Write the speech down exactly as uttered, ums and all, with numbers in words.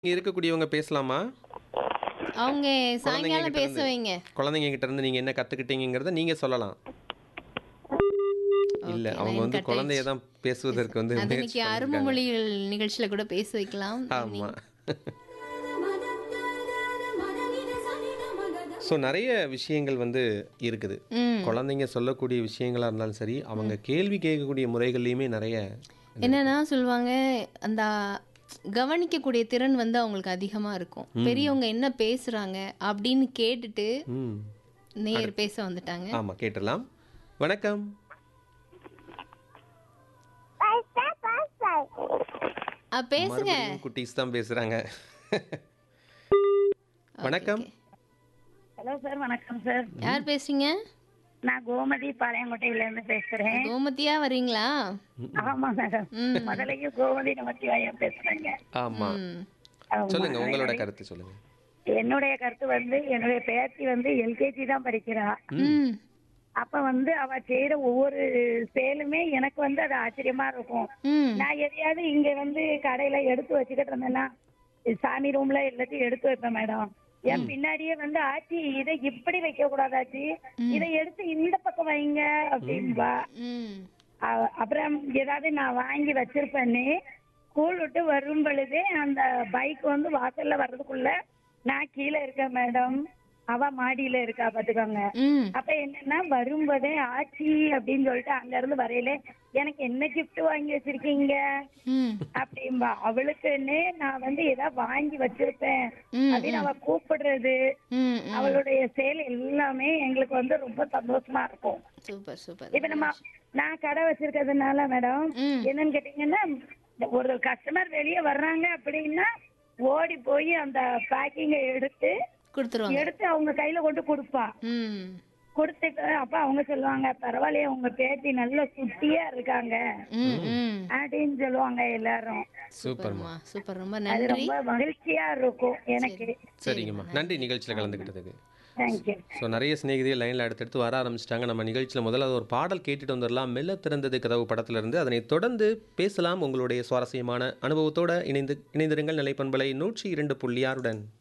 இங்க இருக்கக்கூடியவங்க பேசலாமா? அவங்க குழந்தைங்க சாயங்காலம் கிட்ட பேச இருந்து வைங்க. குழந்தைங்க கிட்ட இருந்து நீங்க என்ன கத்துக்கிட்டீங்கங்கிறத நீங்க சொல்லலாம். இல்ல, ஓகே. அவங்க லைன் வந்து கட் குழந்தைய ஆயிடுச்சு. தான் பேசுவதற்கு வந்து அது முயற்சி இன்னைக்கு அரும்பு பண்ணியிருக்காங்க. மொழிகள் நிகழ்ச்சியில கூட பேச வைக்கலாம். ஆமா. ஈவினிங். ஸோ நெறைய விஷயங்கள் வந்து இருக்குது. ம். குழந்தைங்க சொல்லக்கூடிய விஷயங்களா இருந்தாலும் சரி, அவங்க கேள்வி கேட்கக்கூடிய முறைகள்லயுமே நெறைய இது இருக்கு. என்னன்னா சொல்லுவாங்க, அந்த கவனிக்கக்கூடிய திறன் வந்து அவங்களுக்கு அதிகமா இருக்கும். பெரியவங்க என்ன பேசுறாங்க அப்படின்னு கேட்டுட்டு ம். நேர் பேச வந்துட்டாங்க. ஆமா, கேட்டுறலாம். வணக்கம். அ பேசுங்க. மறுபடியும் குட்டீஸ் தான் பேசுறாங்க. ஓகே, வணக்கம். ஓகே. ஹலோ சார், வணக்கம் சார். யார் பேசுறீங்க? நான் கோமதி பாளையங்கோட்டையில இருந்து பேசுறேன். கோமதியா வரீங்களா? ஆமா மேடம். ம். முதலையும் கோமதி நமச்சிவாயம் பேசுறேங்க. ஆமா. ம். ஆமா. சொல்லுங்க, உங்களோட கருத்து சொல்லுங்க. என்னுடைய கருத்து வந்து என்னுடைய பேத்தி வந்து எல்கேஜி தான் படிக்கிறா. ம். அப்ப வந்து அவ செய்யற ஒவ்வொரு செயலுமே எனக்கு வந்து அது ஆச்சரியமா இருக்கும். ம். நான் எதையாவது இங்க வந்து கடையில எடுத்து வச்சுக்கிட்டு இருந்தேன்னா சாமி ரூம்ல எல்லாத்தையும் எடுத்து வைப்பேன் மேடம். என் பின்னாடியே வந்து ஆச்சி இதை இப்படி வைக்க கூடாதாச்சி, இதை எடுத்து இந்த பக்கம் வைங்க அப்படின்பா. ம். அ- அப்புறம் ஏதாவது நான் வாங்கி வச்சிருப்பேன்னு ஸ்கூல் விட்டு வரும் பொழுதே அந்த பைக் வந்து வாசல்ல வர்றதுக்குள்ள நான் கீழே இருக்கேன் மேடம், அவ மாடியில இருக்கா பாத்துக்கோங்க. ம். அப்ப என்னன்னா வரும்போதே ஆச்சி அப்படின்னு சொல்லிட்டு அங்க இருந்து வரையில எனக்கு என்ன gift வாங்கி வச்சிருக்கீங்க ம். அப்படின்பா. அவளுக்குன்னு நான் வந்து ஏதாவது வாங்கி வச்சிருப்பேன் ம். அப்படின்னு அவ கூப்பிடுறது, ம். ம். அவளுடைய செயல் எல்லாமே எங்களுக்கு வந்து ரொம்ப சந்தோஷமா இருக்கும். Super super. இப்ப நம்ம நான் கடை வச்சிருக்கிறதுனால மேடம் ம். என்னன்னு கேட்டீங்கன்னா, ஒரு கஸ்டமர் வெளியே வர்றாங்க அப்படின்னா ஓடி போய் அந்த பேக்கிங்கை எடுத்து கொடுத்துருவாங்க. எடுத்து அவங்க கையில கொண்டு கொடுப்பா. ம். கொடுத்துட்டு அப்ப அவங்க சொல்லுவாங்க, பரவாயில்லையே உங்க பேத்தி நல்ல சுட்டியா இருக்காங்க ம். ம். அப்படின்னு சொல்லுவாங்க எல்லாரும். சூப்பர்மா. சூப்பர்மா. சூப்பர். ரொம்ப அது நன்றி. ரொம்ப மகிழ்ச்சியா இருக்கும் எனக்கு. சரிங்கம்மா. நன்றி நிகழ்ச்சியில் கலந்துக்கிட்டதுக்கு. தேங்க்யூ. ஸோ நிறைய சிநேகிதிகள் லைனில் அடுத்தடுத்து வர ஆரம்பிச்சிட்டாங்க. நம்ம நிகழ்ச்சியில் முதல்ல ஒரு பாடல் கேட்டுட்டு வந்துடலாம். மெல்ல திறந்தது கதவு படத்திலிருந்து. அதனைத் தொடர்ந்து பேசலாம் உங்களுடைய சுவாரஸ்யமான அனுபவத்தோடு இணைந்து இணைந்திருங்கள் நிலைப்பண்பலை நூற்றி இரண்டு புள்ளி ஆறுடன்.